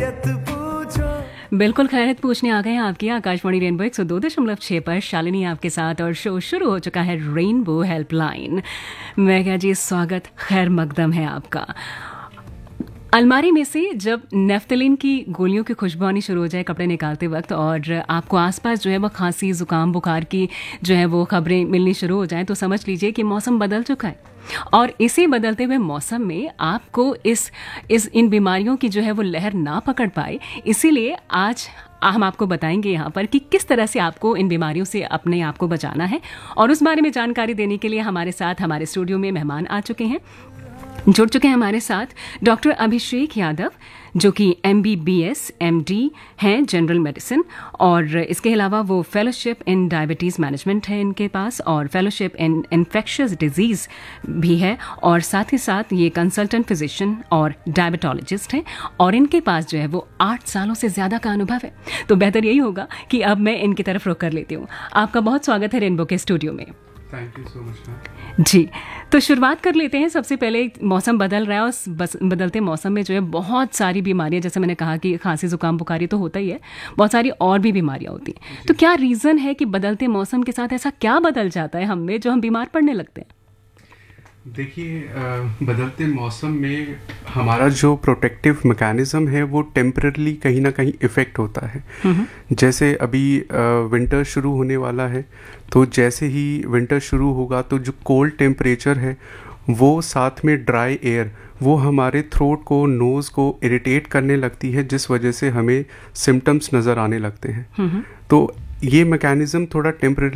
बिल्कुल खैरियत पूछने आ गए हैं आपकी आकाशवाणी रेनबो 102.6 पर। शालिनी आपके साथ और शो शुरू हो चुका है रेनबो हेल्पलाइन। मैं क्या जी, स्वागत खैर मकदम है आपका। अलमारी में से जब नेफ्थलीन की गोलियों की खुशबू आनी शुरू हो जाए कपड़े निकालते वक्त, और आपको आसपास जो है वो खांसी जुकाम बुखार की जो है वो खबरें मिलनी शुरू हो जाएं, तो समझ लीजिए कि मौसम बदल चुका है। और इसी बदलते हुए मौसम में आपको इन बीमारियों की जो है वो लहर ना पकड़ पाए, इसीलिए आज हम आपको बताएंगे यहाँ पर कि किस तरह से आपको इन बीमारियों से अपने आप को बचाना है। और उस बारे में जानकारी देने के लिए हमारे साथ हमारे स्टूडियो में मेहमान आ चुके हैं, जुड़ चुके हैं हमारे साथ डॉक्टर अभिषेक यादव, जो कि MBBS MD हैं जनरल मेडिसिन, और इसके अलावा वो फेलोशिप इन डायबिटीज़ मैनेजमेंट है इनके पास, और फेलोशिप इन इन्फेक्शियस डिजीज़ भी है, और साथ ही साथ ये कंसल्टेंट फिजिशियन और डायबिटोलॉजिस्ट हैं, और इनके पास जो है वो 8 सालों से ज़्यादा का अनुभव है। तो बेहतर यही होगा कि अब मैं इनकी तरफ रुख कर लेती हूँ। आपका बहुत स्वागत है रेनबो के स्टूडियो में। थैंक यू सो मच जी, तो शुरुआत कर लेते हैं। सबसे पहले मौसम बदल रहा है, और बदलते मौसम में जो है बहुत सारी बीमारियां, जैसे मैंने कहा कि खांसी जुकाम बुखारी तो होता ही है, बहुत सारी और भी बीमारियां होती हैं। तो क्या रीज़न है कि बदलते मौसम के साथ ऐसा क्या बदल जाता है हम में जो हम बीमार पड़ने लगते हैं? देखिए, बदलते मौसम में हमारा जो प्रोटेक्टिव मैकेनिज्म है वो टेम्पररी कहीं ना कहीं इफ़ेक्ट होता है। जैसे अभी विंटर शुरू होने वाला है, तो जैसे ही विंटर शुरू होगा तो जो कोल्ड टेम्परेचर है वो साथ में ड्राई एयर वो हमारे थ्रोट को, नोज़ को इरिटेट करने लगती है, जिस वजह से हमें सिम्टम्स नज़र आने लगते हैं। तो ये मैकेनिज़्म थोड़ा टेम्पररी